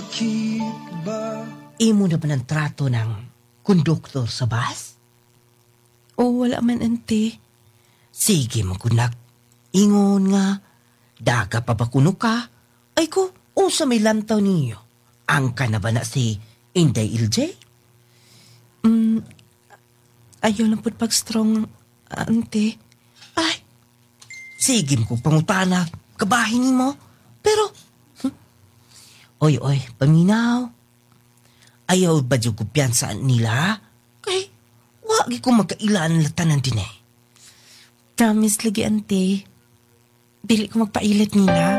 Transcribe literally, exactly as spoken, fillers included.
Imo na ba ng trato ng konduktor sa bus? O wala man, ante. Sige man kunak. Ingon nga, daga pa ba kuno ka? Ay ko, unsa may lantaw niyo? Ang ka na ba na si Inday Iljay? Mm, ayaw lang po pag-strong, ante. Ay, sige mo kong pangutana, kabahin ni mo. Pero, hmm? Oy, oy, paminaw. Ayaw ba dyan kumpiyansaan nila? Kay, wagi ko magkailaan latanan din eh. Promise lagi, ante. Dili ko magpailit nila.